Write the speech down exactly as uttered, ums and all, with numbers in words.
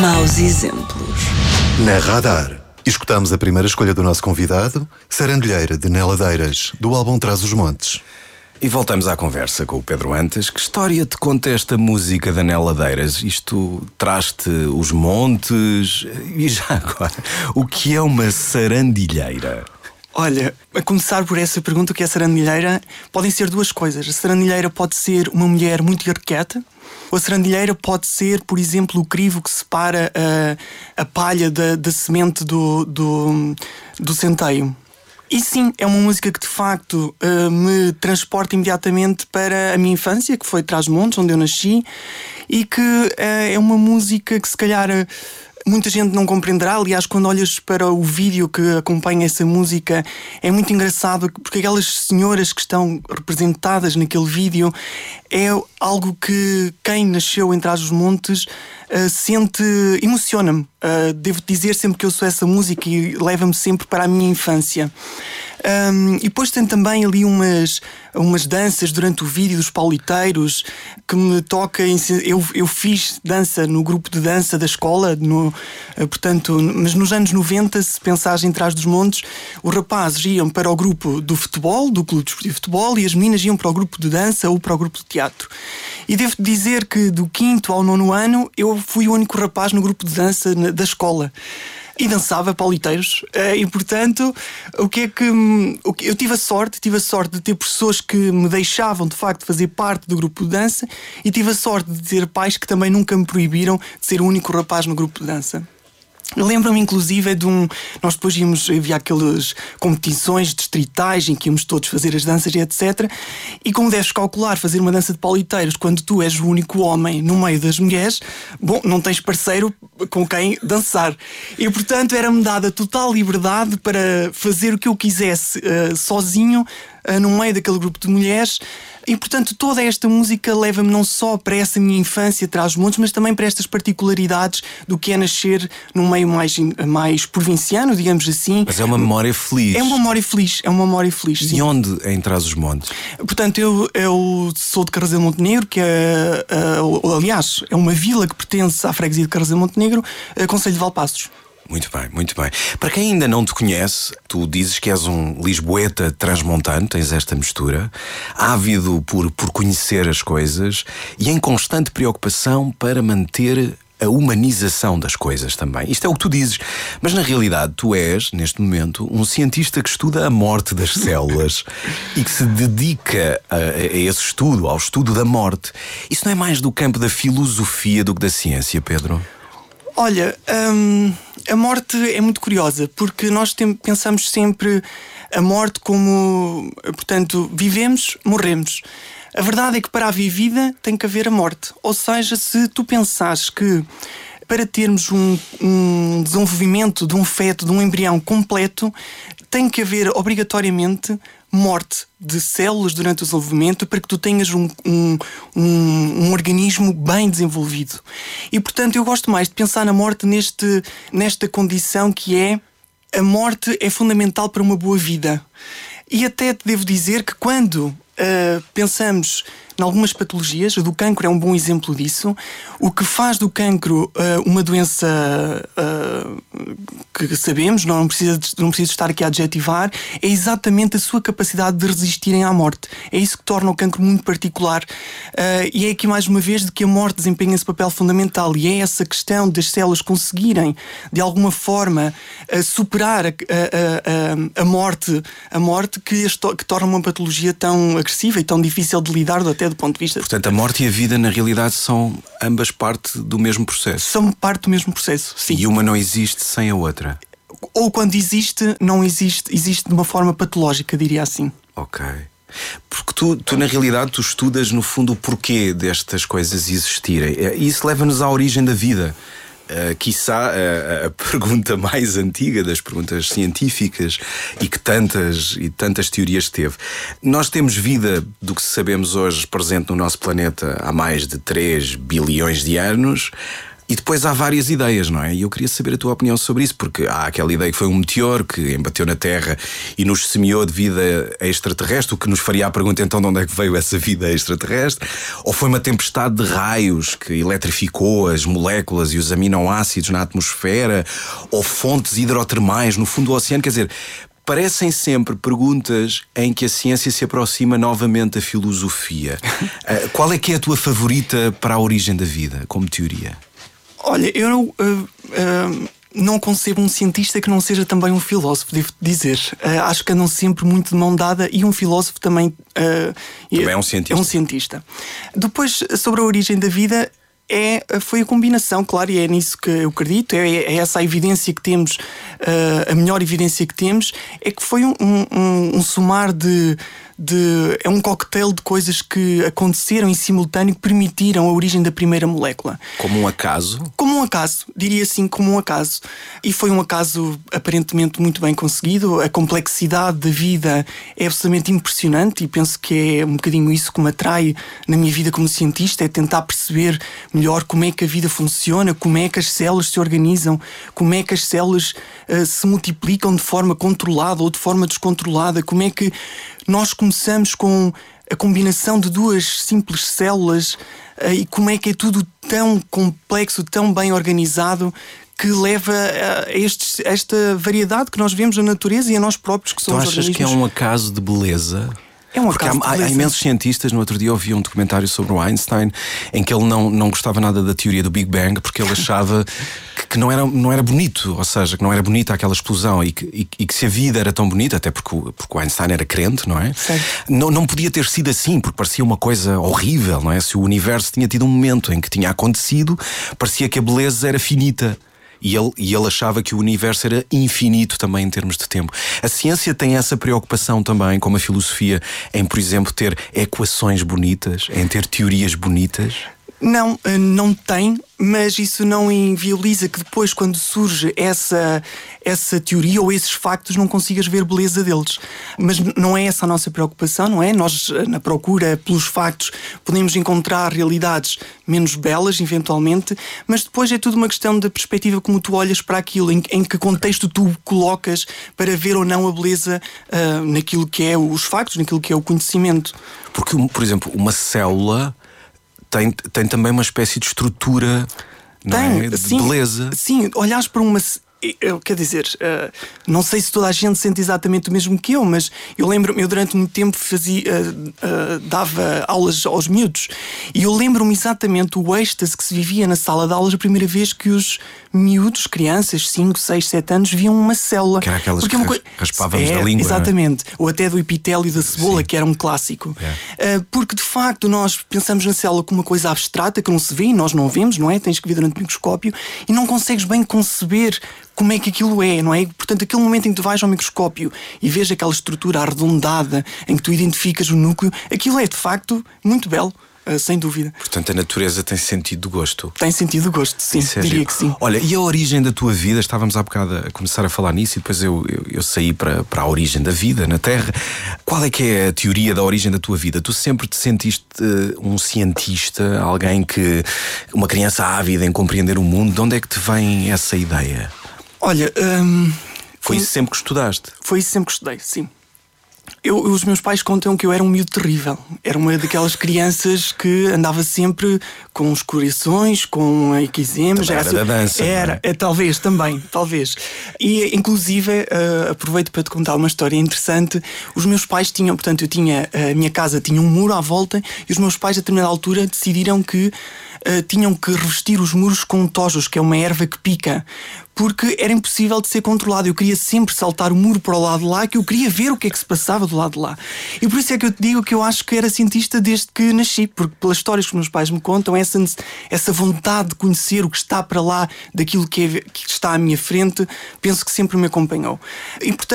Maus exemplos. Na Radar, escutamos a primeira escolha do nosso convidado, Sarandilheira, de Neladeiras, do álbum Traz os Montes. E voltamos à conversa com o Pedro Antas. Que história te conta esta música da Neladeiras? Isto traz-te os montes? E já agora, o que é uma sarandilheira? Olha, a começar por essa pergunta, o que é sarandilheira, podem ser duas coisas. A sarandilheira pode ser uma mulher muito arqueta, ou a sarandilheira pode ser, por exemplo, o crivo que separa a, a palha da, da semente do, do, do centeio. E sim, é uma música que de facto uh, me transporta imediatamente para a minha infância, que foi Trás-os-Montes, onde eu nasci, e que uh, é uma música que se calhar uh, muita gente não compreenderá. Aliás, quando olhas para o vídeo que acompanha essa música, é muito engraçado, porque aquelas senhoras que estão representadas naquele vídeo é algo que quem nasceu em Trás-os-Montes uh, sente, emociona-me. Uh, devo dizer sempre que eu sou essa música e leva-me sempre para a minha infância. Um, e depois tem também ali umas, umas danças durante o vídeo dos pauliteiros que me toca. Eu, eu fiz dança no grupo de dança da escola, no, portanto, mas nos anos noventa, se pensares em Trás-os-Montes, os rapazes iam para o grupo do futebol, do clube desportivo de futebol, e as meninas iam para o grupo de dança ou para o grupo de teatro. E devo dizer que do quinto ao nono ano eu fui o único rapaz no grupo de dança da escola. E dançava pauliteiros, e portanto, o que é que o que, eu tive a sorte, tive a sorte de ter pessoas que me deixavam de facto fazer parte do grupo de dança, e tive a sorte de ter pais que também nunca me proibiram de ser o único rapaz no grupo de dança. Lembro-me inclusive de um... Nós depois íamos, havia aquelas competições distritais em que íamos todos fazer as danças e etcétera. E como deves calcular, fazer uma dança de pauliteiros quando tu és o único homem no meio das mulheres, bom, não tens parceiro com quem dançar. E portanto era-me dada total liberdade para fazer o que eu quisesse uh, sozinho, uh, no meio daquele grupo de mulheres. E portanto toda esta música leva-me não só para essa minha infância, Trás-os-Montes, mas também para estas particularidades do que é nascer num meio mais, mais provinciano, digamos assim. Mas é uma memória feliz. É uma memória feliz, é uma memória feliz, sim. E onde em Trás-os-Montes? Portanto, eu, eu sou de Carrasel Montenegro, que é, uh, aliás, é uma vila que pertence à freguesia de Carrasel Montenegro, uh, concelho de Valpaços. Muito bem, muito bem. Para quem ainda não te conhece, tu dizes que és um lisboeta transmontano, tens esta mistura, ávido por, por conhecer as coisas e em constante preocupação para manter a humanização das coisas também. Isto é o que tu dizes, mas na realidade tu és, neste momento, um cientista que estuda a morte das células e que se dedica a, a esse estudo, ao estudo da morte. Isso não é mais do campo da filosofia do que da ciência, Pedro? Olha, hum, a morte é muito curiosa, porque nós tem, pensamos sempre a morte como, portanto, vivemos, morremos. A verdade é que para haver vida tem que haver a morte. Ou seja, se tu pensares que para termos um, um desenvolvimento de um feto, de um embrião completo, tem que haver obrigatoriamente morte de células durante o desenvolvimento para que tu tenhas um, um, um, um organismo bem desenvolvido. E portanto eu gosto mais de pensar na morte neste, nesta condição que é: a morte é fundamental para uma boa vida. E até te devo dizer que quando uh, pensamos em algumas patologias, a do cancro é um bom exemplo disso. O que faz do cancro uh, uma doença uh, que sabemos, não precisa, de, não precisa estar aqui a adjetivar, é exatamente a sua capacidade de resistirem à morte. É isso que torna o cancro muito particular. Uh, e é aqui mais uma vez de que a morte desempenha esse papel fundamental, e é essa questão das células conseguirem, de alguma forma, uh, superar a, a, a, a, morte, a morte que, as to- que torna uma patologia tão agressiva e tão difícil de lidar até do ponto de vista. Portanto, a morte e a vida, na realidade, são ambas parte do mesmo processo. São parte do mesmo processo, sim. E uma não existe sem a outra. Ou quando existe, não existe, existe de uma forma patológica, diria assim. Ok. Porque tu, tu, na realidade, tu estudas, no fundo, o porquê destas coisas existirem. E isso leva-nos à origem da vida. Uh, quiçá a, a pergunta mais antiga das perguntas científicas e que tantas e tantas teorias teve. Nós temos vida, do que sabemos hoje, presente no nosso planeta há mais de três bilhões de anos. E depois há várias ideias, não é? E eu queria saber a tua opinião sobre isso, porque há aquela ideia que foi um meteoro que embateu na Terra e nos semeou de vida extraterrestre, o que nos faria a pergunta então de onde é que veio essa vida extraterrestre? Ou foi uma tempestade de raios que eletrificou as moléculas e os aminoácidos na atmosfera? Ou fontes hidrotermais no fundo do oceano? Quer dizer, parecem sempre perguntas em que a ciência se aproxima novamente da filosofia. uh, qual é que é a tua favorita para a origem da vida, como teoria? Olha, eu não, uh, uh, não concebo um cientista que não seja também um filósofo, devo dizer. Uh, acho que andam sempre muito de mão dada e um filósofo também, uh, também é um cientista. É um cientista. Depois, sobre a origem da vida, é, foi a combinação, claro, e é nisso que eu acredito, é, é essa a evidência que temos, uh, a melhor evidência que temos, é que foi um, um, um somar de... De, é um cocktail de coisas que aconteceram em simultâneo que permitiram a origem da primeira molécula. Como um acaso? Como um acaso, diria assim, como um acaso. E foi um acaso aparentemente muito bem conseguido. A complexidade da vida é absolutamente impressionante e penso que é um bocadinho isso que me atrai na minha vida como cientista, é tentar perceber melhor como é que a vida funciona, como é que as células se organizam, como é que as células uh, se multiplicam de forma controlada ou de forma descontrolada, como é que nós começamos com a combinação de duas simples células uh, e como é que é tudo tão complexo, tão bem organizado, que leva a, estes, a esta variedade que nós vemos na natureza e a nós próprios, que somos organismos. Tu achas que é um acaso de beleza? É um Porque há, há, há imensos cientistas. No outro dia ouvi um documentário sobre o Einstein em que ele não, não gostava nada da teoria do Big Bang porque ele achava que, que não, era, não era bonito, ou seja, que não era bonita aquela explosão e que, e, e que se a vida era tão bonita, até porque o, porque o Einstein era crente, não é? Não, não podia ter sido assim, porque parecia uma coisa horrível, não é? Se o universo tinha tido um momento em que tinha acontecido, parecia que a beleza era finita. E ele, e ele achava que o universo era infinito também em termos de tempo. A ciência tem essa preocupação também, como a filosofia, em, por exemplo, ter equações bonitas, em ter teorias bonitas? Não, não tem, mas isso não inviabiliza que depois, quando surge essa, essa teoria ou esses factos, não consigas ver beleza deles. Mas não é essa a nossa preocupação, não é? Nós, na procura pelos factos, podemos encontrar realidades menos belas, eventualmente, mas depois é tudo uma questão da perspectiva como tu olhas para aquilo, em, em que contexto tu colocas para ver ou não a beleza uh, naquilo que é os factos, naquilo que é o conhecimento. Porque, por exemplo, uma célula Tem, tem também uma espécie de estrutura, não tem, é? De sim, beleza. Sim, olhares para uma... Quer dizer, uh, não sei se toda a gente sente exatamente o mesmo que eu, mas eu lembro-me, eu durante muito tempo fazia, uh, uh, dava aulas aos miúdos e eu lembro-me exatamente o êxtase que se vivia na sala de aulas a primeira vez que os miúdos, crianças, cinco, seis, sete anos, viam uma célula. Que era aquelas Porque que é co... raspávamos é, da língua. Exatamente, ou até do epitélio da cebola, Sim. que era um clássico. É. Uh, porque de facto nós pensamos na célula como uma coisa abstrata que não se vê e nós não vemos, não é? Tens que ver durante o microscópio e não consegues bem conceber como é que aquilo é, não é? Portanto, aquele momento em que tu vais ao microscópio e vês aquela estrutura arredondada em que tu identificas o núcleo, aquilo é de facto muito belo. Uh, sem dúvida. Portanto, a natureza tem sentido de gosto. Tem sentido de gosto, sim, diria que sim. Olha, e a origem da tua vida? Estávamos há bocado a começar a falar nisso e depois eu, eu, eu saí para, para a origem da vida na Terra. Qual é que é a teoria da origem da tua vida? Tu sempre te sentiste uh, um cientista, alguém que... uma criança ávida em compreender o mundo. De onde é que te vem essa ideia? Olha... Hum, foi isso sempre que estudaste? Foi isso sempre que estudei, sim. Eu, os meus pais contam que eu era um miúdo terrível. Era uma daquelas crianças que andava sempre com os corações, com eczemas. Era, era da dança. Era, é? talvez, também, talvez. E, inclusive, uh, aproveito para te contar uma história interessante. Os meus pais tinham, portanto, eu tinha, a minha casa tinha um muro à volta e os meus pais, a determinada altura, decidiram que uh, tinham que revestir os muros com tojos, que é uma erva que pica. Porque era impossível de ser controlado. Eu queria sempre saltar o muro para o lado de lá, que eu queria ver o que é que se passava do lado de lá. E por isso é que eu te digo que eu acho que era cientista desde que nasci, porque pelas histórias que os meus pais me contam, essa, essa vontade de conhecer o que está para lá daquilo que, é, que está à minha frente, penso que sempre me acompanhou. E, portanto,